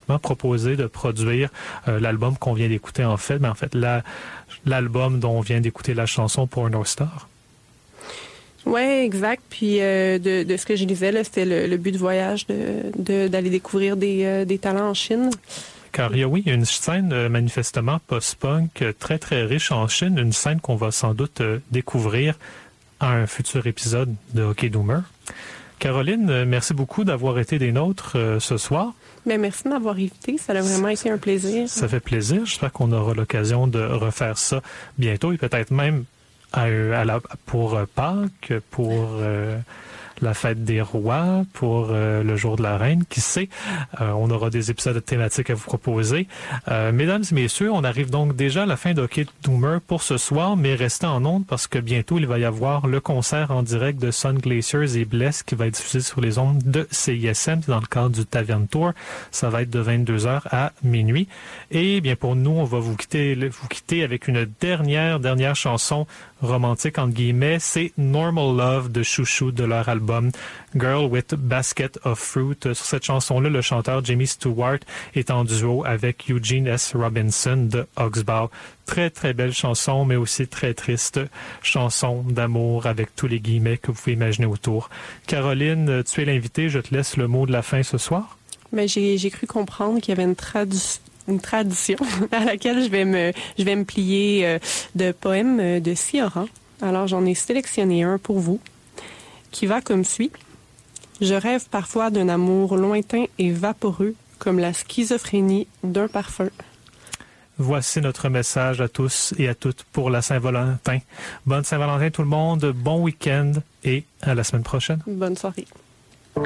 gratuitement proposé de produire l'album qu'on vient d'écouter en fait, l'album dont on vient d'écouter la chanson pour North Star. Oui, exact. Puis de ce que je lisais, là, c'était le but de voyage d'aller découvrir des talents en Chine. Car il y a une scène manifestement post-punk très très riche en Chine, une scène qu'on va sans doute découvrir à un futur épisode de Hockey Doomer. Caroline, merci beaucoup d'avoir été des nôtres ce soir. Bien, merci de m'avoir invité. Ça a vraiment été un plaisir. Ça fait plaisir. J'espère qu'on aura l'occasion de refaire ça bientôt et peut-être même pour Pâques, pour la fête des rois, pour le jour de la reine, qui sait. On aura des épisodes thématiques à vous proposer. Mesdames et messieurs, on arrive donc déjà à la fin de Hockey Doomer pour ce soir, mais restez en ondes parce que bientôt, il va y avoir le concert en direct de Sun Glaciers et Bless qui va être diffusé sur les ondes de CISM dans le cadre du Tavern Tour. Ça va être de 22h à minuit. Et bien pour nous, on va vous quitter avec une dernière chanson romantique entre guillemets, c'est Normal Love de Chouchou de leur album Girl with Basket of Fruit. Sur cette chanson-là, le chanteur Jamie Stewart est en duo avec Eugene S. Robinson de Oxbow. Très très belle chanson, mais aussi très triste chanson d'amour avec tous les guillemets que vous pouvez imaginer autour. Caroline, tu es l'invitée, je te laisse le mot de la fin ce soir. Mais j'ai cru comprendre qu'il y avait une tradition à laquelle je vais me plier de poèmes de Ciora. Alors, j'en ai sélectionné un pour vous, qui va comme suit. Je rêve parfois d'un amour lointain et vaporeux, comme la schizophrénie d'un parfum. Voici notre message à tous et à toutes pour la Saint-Valentin. Bonne Saint-Valentin tout le monde, bon week-end et à la semaine prochaine. Bonne soirée.